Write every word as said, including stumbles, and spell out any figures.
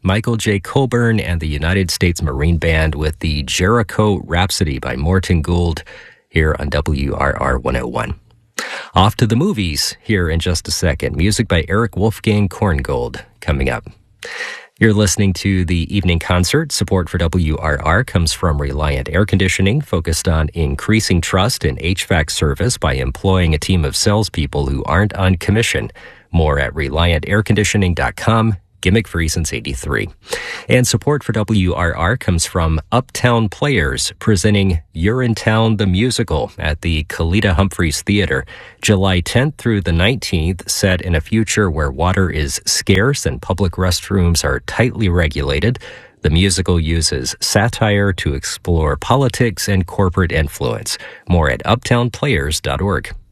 Michael J. Colburn and the United States Marine Band with the Jericho Rhapsody by Morton Gould here on W R R one oh one. Off to the movies here in just a second. Music by Eric Wolfgang Korngold coming up. You're listening to the evening concert. Support for W R R comes from Reliant Air Conditioning, focused on increasing trust in H V A C service by employing a team of salespeople who aren't on commission. More at reliant air conditioning dot com. Gimmick-free since eighty-three. And support for W R R comes from Uptown Players, presenting Urinetown the Musical at the Kalita Humphreys Theater, July tenth through the nineteenth, set in a future where water is scarce and public restrooms are tightly regulated. The musical uses satire to explore politics and corporate influence. More at uptown players dot org.